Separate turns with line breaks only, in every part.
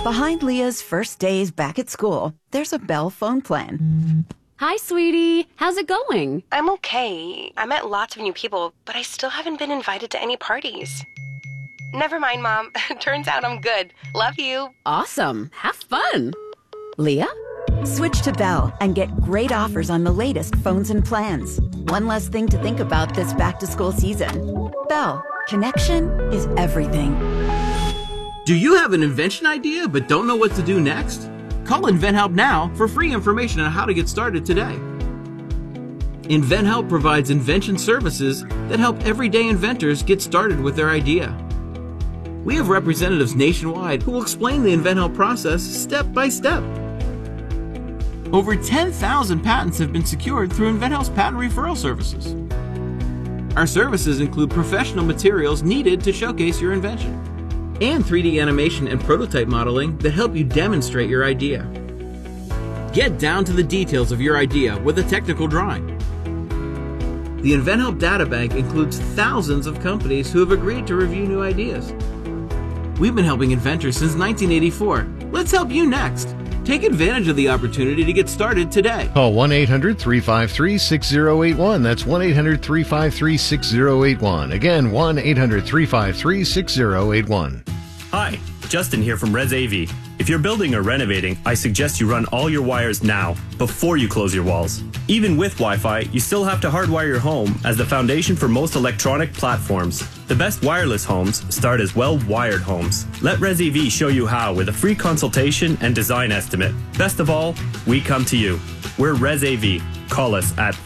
Behind Leah's first days back at school, there's a Bell phone plan.
Hi, sweetie. How's it going?
I'm okay. I met lots of new people, but I still haven't been invited to any parties. Never mind, Mom. Turns out I'm good. Love you.
Awesome. Have fun. Leah?
Switch to Bell and get great offers on the latest phones and plans. One less thing to think about this back-to-school season. Bell. Connection is everything.
Do you have an invention idea but don't know what to do next? Call InventHelp now for free information on how to get started today. InventHelp provides invention services that help everyday inventors get started with their idea. We have representatives nationwide who will explain the InventHelp process step by step. Over 10,000 patents have been secured through InventHelp's patent referral services. Our services include professional materials needed to showcase your invention, and 3D animation and prototype modeling that help you demonstrate your idea. Get down to the details of your idea with a technical drawing. The InventHelp Databank includes thousands of companies who have agreed to review new ideas. We've been helping inventors since 1984. Let's help you next. Take advantage of the opportunity to get started today.
Call 1-800-353-6081. That's 1-800-353-6081. Again, 1-800-353-6081.
Hi, Justin here from ResAV. If you're building or renovating, I suggest you run all your wires now, before you close your walls. Even with Wi-Fi, you still have to hardwire your home as the foundation for most electronic platforms. The best wireless homes start as well-wired homes. Let ResAV show you how with a free consultation and design estimate. Best of all, we come to you. We're ResAV. Call us at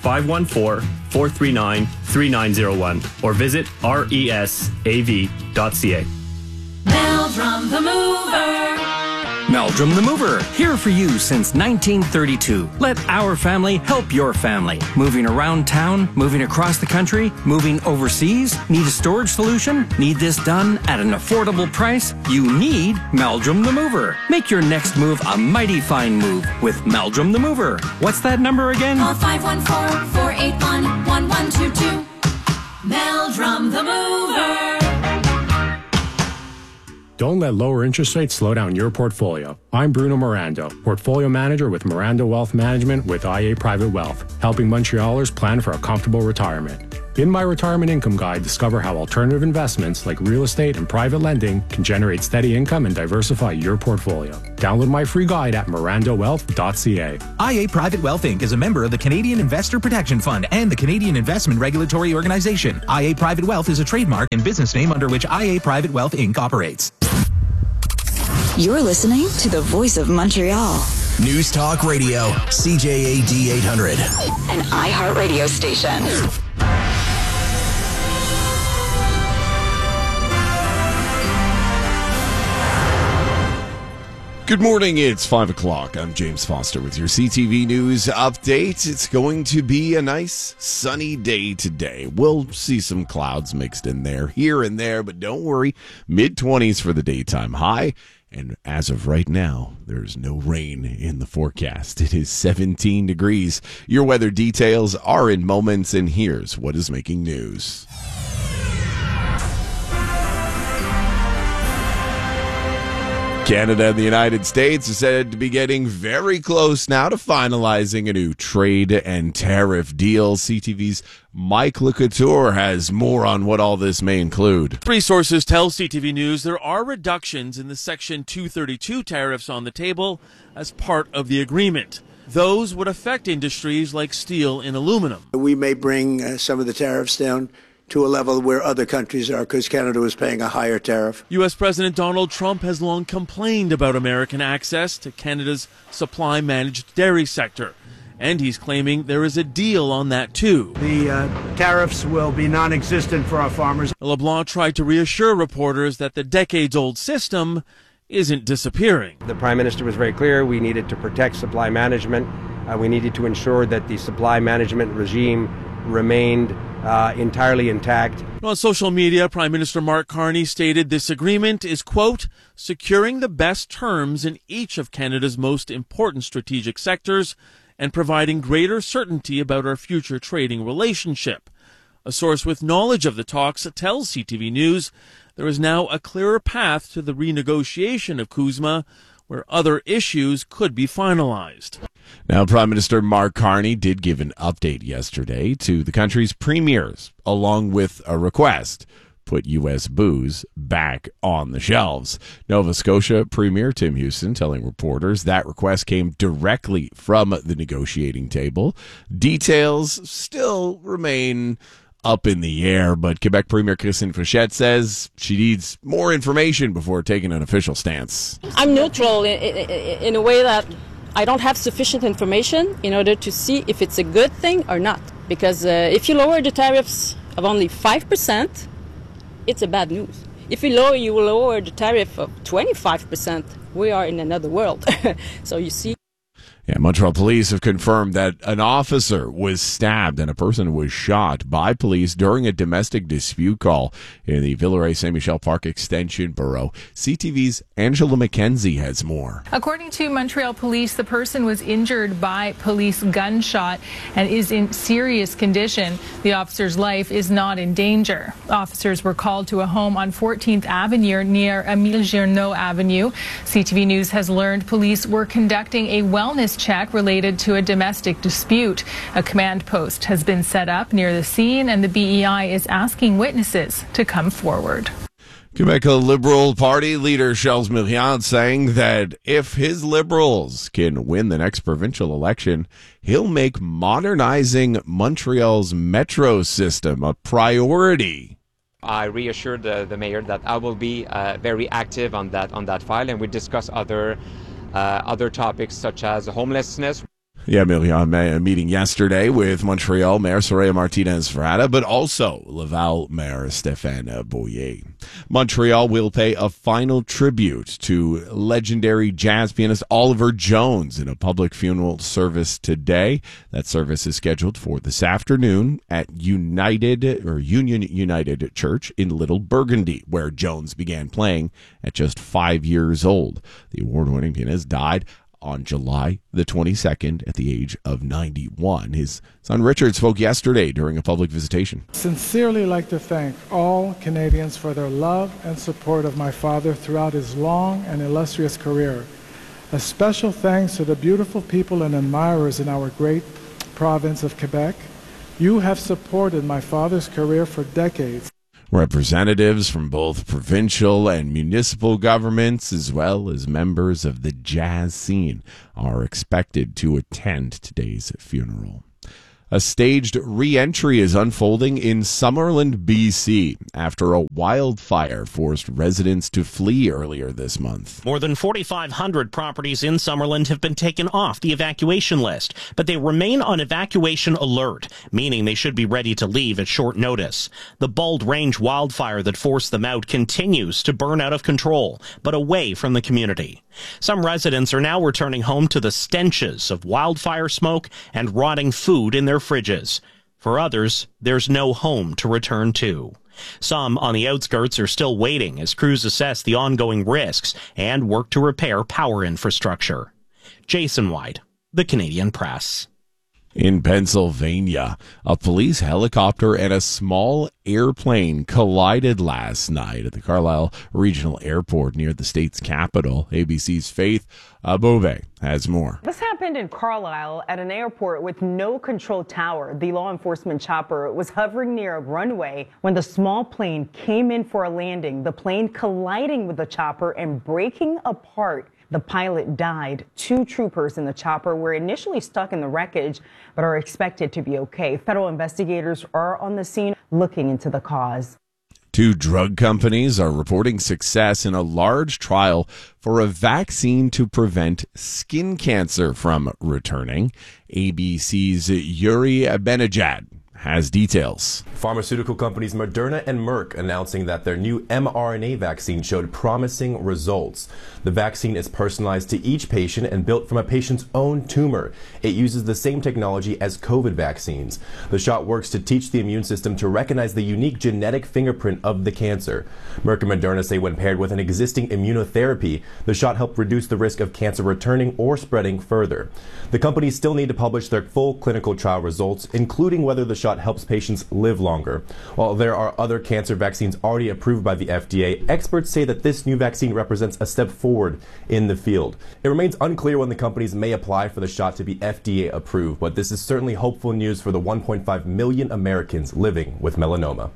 514-439-3901 or visit resav.ca.
Meldrum the Mover. Meldrum the Mover, here for you since 1932. Let our family help your family. Moving around town, moving across the country, moving overseas. Need a storage solution? Need this done at an affordable price? You need Meldrum the Mover. Make your next move a mighty fine move with Meldrum the Mover. What's that number again?
Call 514-481-1122. Meldrum the Mover.
Don't let lower interest rates slow down your portfolio. I'm Bruno Mirando, Portfolio Manager with Mirando Wealth Management with IA Private Wealth, helping Montrealers plan for a comfortable retirement. In my Retirement Income Guide, discover how alternative investments like real estate and private lending can generate steady income and diversify your portfolio. Download my free guide at mirandowealth.ca.
IA Private Wealth Inc. is a member of the Canadian Investor Protection Fund and the Canadian Investment Regulatory Organization. IA Private Wealth is a trademark and business name under which IA Private Wealth Inc. operates.
You're listening to the Voice of Montreal.
News Talk Radio, CJAD 800.
An iHeartRadio station.
Good morning, it's 5 o'clock. I'm James Foster with your CTV News update. It's going to be a nice sunny day today. We'll see some clouds mixed in there, here and there, but don't worry, mid-20s for the daytime high. And as of right now, there's no rain in the forecast. It is 17 degrees. Your weather details are in moments, and here's what is making news. Canada and the United States are said to be getting very close now to finalizing a new trade and tariff deal. CTV's Mike LeCouture has more on what all this may include.
Three sources tell CTV News there are reductions in the Section 232 tariffs on the table as part of the agreement. Those would affect industries like steel and aluminum.
We may bring some of the tariffs down to a level where other countries are, because Canada was paying a higher tariff.
U.S. President Donald Trump has long complained about American access to Canada's supply-managed dairy sector, and he's claiming there is a deal on that too.
The tariffs will be non-existent for our farmers.
LeBlanc tried to reassure reporters that the decades-old system isn't disappearing.
The Prime Minister was very clear we needed to protect supply management. We needed to ensure that the supply management regime remained entirely intact.
On social media, Prime Minister Mark Carney stated this agreement is, quote, securing the best terms in each of Canada's most important strategic sectors and providing greater certainty about our future trading relationship. A source with knowledge of the talks tells CTV News there is now a clearer path to the renegotiation of CUSMA, where other issues could be finalized.
Now, Prime Minister Mark Carney did give an update yesterday to the country's premiers, along with a request: put U.S. booze back on the shelves. Nova Scotia Premier Tim Houston telling reporters that request came directly from the negotiating table. Details still remain up in the air, but Quebec Premier Christine Fréchette says she needs more information before taking an official stance.
I'm neutral in a way that I don't have sufficient information in order to see if it's a good thing or not. Because if you lower the tariffs of only 5%, it's a bad news. If you lower the tariff of 25%, we are in another world. So you see.
Yeah, Montreal police have confirmed that an officer was stabbed and a person was shot by police during a domestic dispute call in the Villeray-Saint-Michel Park Extension Borough. CTV's Angela McKenzie has more.
According to Montreal police, the person was injured by police gunshot and is in serious condition. The officer's life is not in danger. Officers were called to a home on 14th Avenue near Émile Girneau Avenue. CTV News has learned police were conducting a wellness check related to a domestic dispute. A command post has been set up near the scene, and the BEI is asking witnesses to come forward.
Quebec Liberal Party leader Charles Myriad saying that if his Liberals can win the next provincial election, he'll make modernizing Montreal's metro system a priority.
I reassured the mayor that I will be very active on that file, and we discuss other topics such as homelessness.
Yeah, Myriad meeting yesterday with Montreal Mayor Soraya Martinez-Ferrada, but also Laval Mayor Stéphane Boyer. Montreal will pay a final tribute to legendary jazz pianist Oliver Jones in a public funeral service today. That service is scheduled for this afternoon at Union United Church in Little Burgundy, where Jones began playing at just 5 years old. The award-winning pianist died on July the 22nd at the age of 91. His son Richard spoke yesterday during a public visitation.
Sincerely like to thank all Canadians for their love and support of my father throughout his long and illustrious career. A special thanks to the beautiful people and admirers in our great province of Quebec. You have supported my father's career for decades.
Representatives from both provincial and municipal governments, as well as members of the jazz scene, are expected to attend today's funeral. A staged re-entry is unfolding in Summerland, BC, after a wildfire forced residents to flee earlier this month.
More than 4,500 properties in Summerland have been taken off the evacuation list, but they remain on evacuation alert, meaning they should be ready to leave at short notice. The Bald Range wildfire that forced them out continues to burn out of control, but away from the community. Some residents are now returning home to the stenches of wildfire smoke and rotting food in their fridges. For others, there's no home to return to. Some on the outskirts are still waiting as crews assess the ongoing risks and work to repair power infrastructure. Jason White, The Canadian Press.
In Pennsylvania, a police helicopter and a small airplane collided last night at the Carlisle Regional Airport near the state's capital. ABC's Faith Above has more.
This happened in Carlisle at an airport with no control tower. The law enforcement chopper was hovering near a runway when the small plane came in for a landing, the plane colliding with the chopper and breaking apart. The pilot died. 2 troopers in the chopper were initially stuck in the wreckage, but are expected to be okay. Federal investigators are on the scene looking into the cause.
2 drug companies are reporting success in a large trial for a vaccine to prevent skin cancer from returning. ABC's Yuri Benajad has details.
Pharmaceutical companies Moderna and Merck announcing that their new mRNA vaccine showed promising results. The vaccine is personalized to each patient and built from a patient's own tumor. It uses the same technology as COVID vaccines. The shot works to teach the immune system to recognize the unique genetic fingerprint of the cancer. Merck and Moderna say when paired with an existing immunotherapy, the shot helped reduce the risk of cancer returning or spreading further. The companies still need to publish their full clinical trial results, including whether the shot shot helps patients live longer. While there are other cancer vaccines already approved by the FDA, experts say that this new vaccine represents a step forward in the field. It remains unclear when the companies may apply for the shot to be FDA approved, but this is certainly hopeful news for the 1.5 million Americans living with melanoma.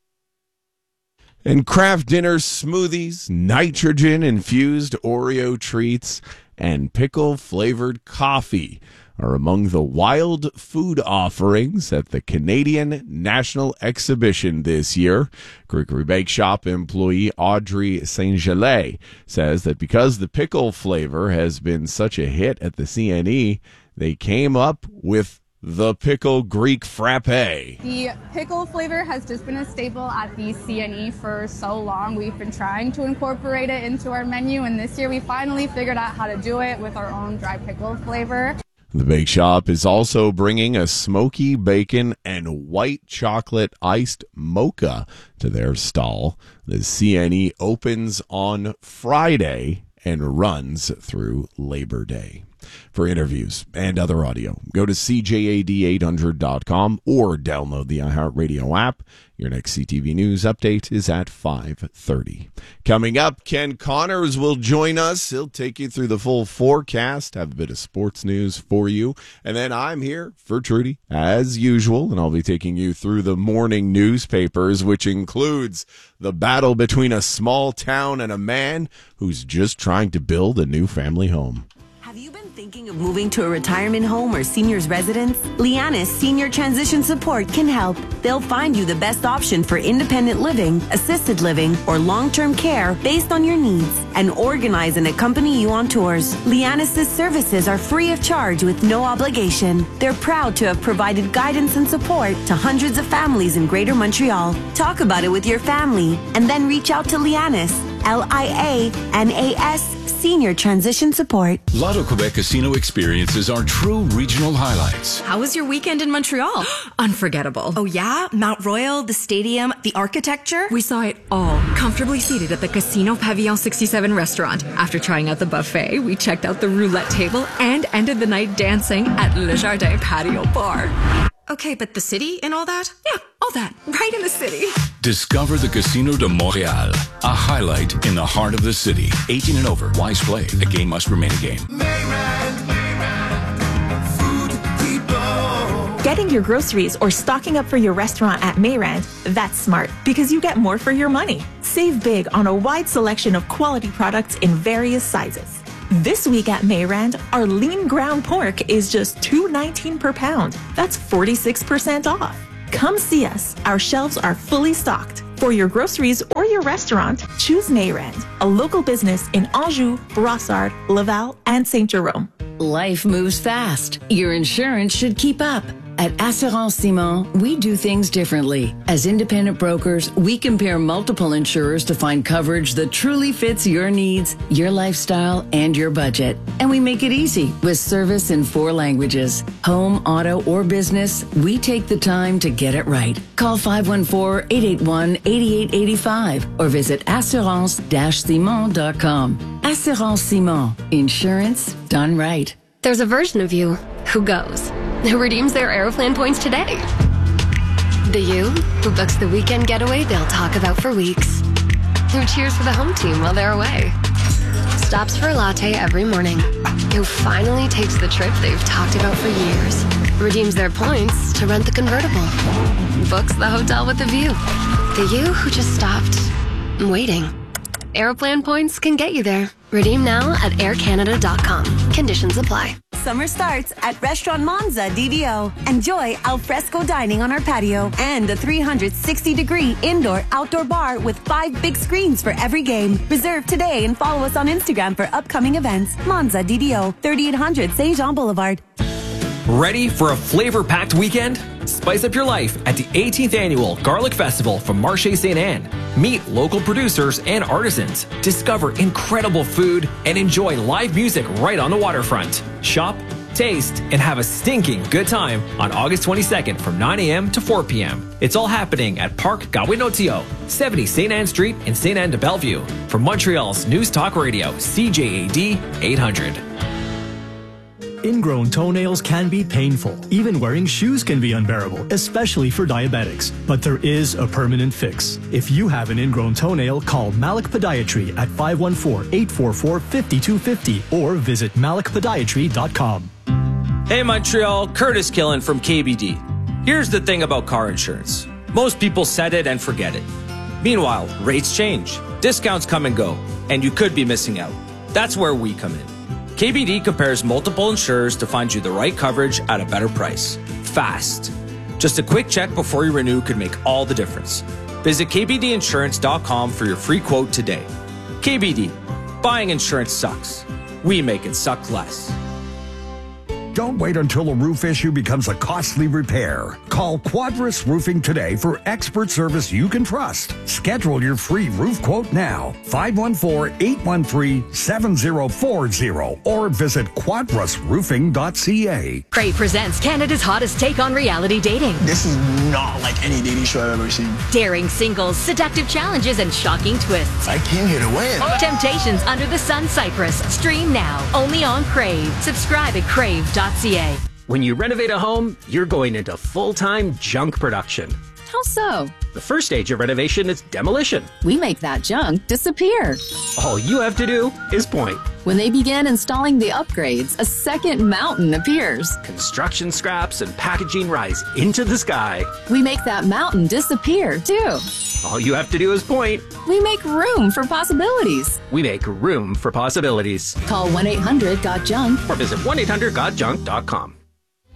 And Kraft Dinner smoothies, nitrogen-infused Oreo treats, and pickle-flavored coffee are among the wild food offerings at the Canadian National Exhibition this year. Gregory Bake Shop employee Audrey Saint-Gelais says that because the pickle flavor has been such a hit at the CNE, they came up with the Pickle Greek Frappe.
The pickle flavor has just been a staple at the CNE for so long. We've been trying to incorporate it into our menu, and this year we finally figured out how to do it with our own dry pickle flavor.
The bake shop is also bringing a smoky bacon and white chocolate iced mocha to their stall. The CNE opens on Friday and runs through Labor Day. For interviews and other audio, go to CJAD800.com or download the iHeartRadio app. Your next CTV News update is at 5:30. Coming up, Ken Connors will join us. He'll take you through the full forecast, have a bit of sports news for you. And then I'm here for Trudy, as usual, and I'll be taking you through the morning newspapers, which includes the battle between a small town and a man who's just trying to build a new family home.
Thinking of moving to a retirement home or senior's residence? Lianis Senior Transition Support can help. They'll find you the best option for independent living, assisted living, or long-term care based on your needs and organize and accompany you on tours. Lianis' services are free of charge with no obligation. They're proud to have provided guidance and support to hundreds of families in Greater Montreal. Talk about it with your family and then reach out to Lianis, Lianas Senior Transition Support.
Lotto Quebec Casino experiences are true regional highlights.
How was your weekend in Montreal? Unforgettable. Oh yeah? Mount Royal, the stadium, the architecture? We saw it all, comfortably seated at the Casino Pavillon 67 restaurant. After trying out the buffet, we checked out the roulette table and ended the night dancing at Le Jardin Patio Bar. Okay, but the city and all that? Yeah, all that. Right in the city.
Discover the Casino de Montréal, a highlight in the heart of the city. 18 and over. Wise play. A game must remain a game.
Getting your groceries or stocking up for your restaurant at Mayrand, that's smart because you get more for your money. Save big on a wide selection of quality products in various sizes. This week at Mayrand, our lean ground pork is just $2.19 per pound. That's 46% off. Come see us. Our shelves are fully stocked. For your groceries or your restaurant, choose Mayrand, a local business in Anjou, Brossard, Laval, and Saint Jerome.
Life moves fast. Your insurance should keep up. At Assurance Simon, we do things differently. As independent brokers, we compare multiple insurers to find coverage that truly fits your needs, your lifestyle, and your budget. And we make it easy with service in 4 languages. Home, auto, or business, we take the time to get it right. Call 514-881-8885 or visit assurance-simon.com. Assurance Simon. Insurance done right.
There's a version of you who goes, who redeems their Aeroplan points today. The you who books the weekend getaway they'll talk about for weeks. Who cheers for the home team while they're away. Stops for a latte every morning. Who finally takes the trip they've talked about for years. Redeems their points to rent the convertible. Books the hotel with a view. The you who just stopped waiting. Aeroplan points can get you there. Redeem now at aircanada.com. Conditions apply.
Summer starts at Restaurant Monza DVO. Enjoy al fresco dining on our patio and a 360-degree indoor-outdoor bar with 5 big screens for every game. Reserve today and follow us on Instagram for upcoming events. Monza DVO, 3800 Saint Jean Boulevard.
Ready for a flavor-packed weekend? Spice up your life at the 18th Annual Garlic Festival from Marché St. Anne. Meet local producers and artisans, discover incredible food, and enjoy live music right on the waterfront. Shop, taste, and have a stinking good time on August 22nd from 9 a.m. to 4 p.m. It's all happening at Parc Gawinotio, 70 St. Anne Street in St. Anne de Bellevue. From Montreal's News Talk Radio, CJAD 800.
Ingrown toenails can be painful. Even wearing shoes can be unbearable, especially for diabetics. But there is a permanent fix. If you have an ingrown toenail, call Malik Podiatry at 514-844-5250 or visit malikpodiatry.com.
Hey Montreal, Curtis Killen from KBD. Here's the thing about car insurance. Most people set it and forget it. Meanwhile, rates change, discounts come and go, and you could be missing out. That's where we come in. KBD compares multiple insurers to find you the right coverage at a better price. Fast. Just a quick check before you renew could make all the difference. Visit kbdinsurance.com for your free quote today. KBD. Buying insurance sucks. We make it suck less.
Don't wait until a roof issue becomes a costly repair. Call Quadrus Roofing today for expert service you can trust. Schedule your free roof quote now. 514-813-7040 or visit quadrusroofing.ca.
Crave presents Canada's hottest take on reality dating.
This is not like any dating show I've ever seen.
Daring singles, seductive challenges, and shocking twists.
I came here to win.
Temptations Under the Sun Cyprus. Stream now, only on Crave. Subscribe at crave.ca.
When you renovate a home, you're going into full-time junk production.
How so?
The first stage of renovation is demolition.
We make that junk disappear.
All you have to do is point.
When they begin installing the upgrades, a second mountain appears.
Construction scraps and packaging rise into the sky.
We make that mountain disappear, too.
All you have to do is point.
We make room for possibilities.
We make room for possibilities.
Call 1-800-GOT-JUNK
or visit 1-800-GOT-JUNK.com.